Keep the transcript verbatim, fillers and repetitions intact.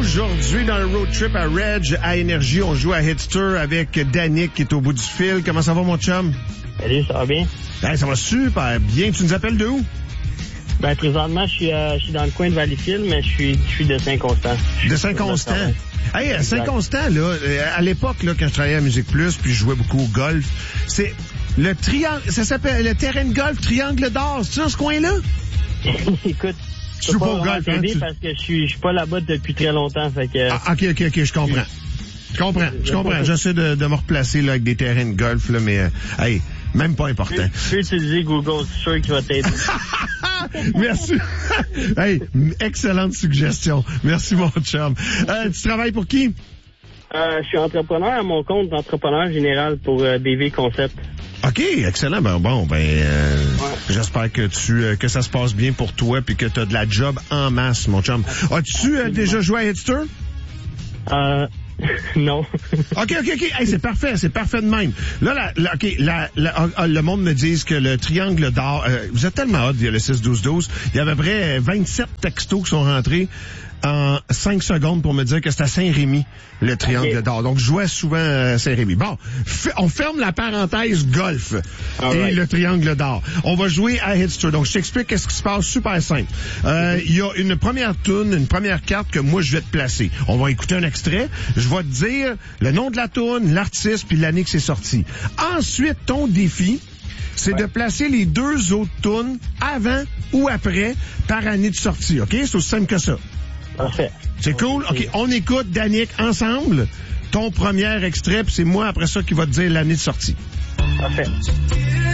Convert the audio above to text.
Aujourd'hui, dans le road trip à Reg, à Énergie, on joue à Hitster avec Danick qui est au bout du fil. Comment ça va, mon chum? Salut, ça va bien? Ben, ça va super bien. Tu nous appelles de où? Ben, présentement, je suis, euh, je suis dans le coin de Valleyfield, mais je suis, je suis de Saint-Constant. De Saint-Constant? Hey, à Saint-Constant, là, à l'époque, là, quand je travaillais à Musique Plus, puis je jouais beaucoup au golf, c'est le triangle, ça s'appelle le terrain de golf Triangle d'Or. C'est dans ce coin-là? Écoute, je suis pas au golf, hein, tu... parce que je suis, je suis pas là-bas depuis très longtemps, fait que... Ah, ok, ok, ok, je comprends. Je comprends, je comprends. J'essaie de, de me replacer, là, avec des terrains de golf, là, mais, euh, hey, même pas important. Tu peux utiliser Google, c'est sûr qu'il va t'aider. Merci. Hey, excellente suggestion. Merci, mon chum. Euh, tu travailles pour qui? Euh, je suis entrepreneur à mon compte, entrepreneur général pour euh, B V Concept. OK, excellent. Ben bon, ben euh, ouais. J'espère que tu euh, que ça se passe bien pour toi puis que tu as de la job en masse, mon chum. As-tu euh, déjà joué à Hitster? Euh non. OK, OK, OK. Hey, c'est parfait, c'est parfait de même. Là, la, la, OK, la, la, le monde me dit que le triangle d'or... Euh, vous êtes tellement hot via le six douze douze. Il y a à peu près vingt-sept textos qui sont rentrés en cinq secondes pour me dire que c'est à Saint-Rémy, le triangle okay. d'or. Donc, je jouais souvent à Saint-Rémy. Bon, f- on ferme la parenthèse golf All et right. le triangle d'or. On va jouer à Hitster. Donc, je t'explique qu'est-ce qui se passe super simple. Euh, il y a une première toune, une première carte que moi, je vais te placer. On va écouter un extrait. Je vais te dire le nom de la toune, l'artiste, puis l'année que c'est sorti. Ensuite, ton défi, c'est ouais. de placer les deux autres tounes avant ou après par année de sortie. OK? C'est aussi simple que ça. Parfait. C'est cool? OK, on écoute Danick ensemble. Ton premier extrait, puis c'est moi après ça qui va te dire l'année de sortie. Parfait.